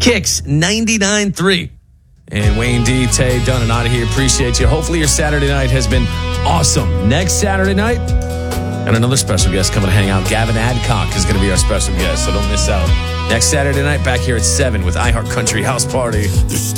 Kicks 99.3. And Wayne D, Tay, Dunn, and out of here. Appreciate you. Hopefully your Saturday night has been awesome. Next Saturday night, and another special guest coming to hang out. Gavin Adcock is going to be our special guest, so don't miss out. Next Saturday night, back here at 7 with iHeart Country House Party.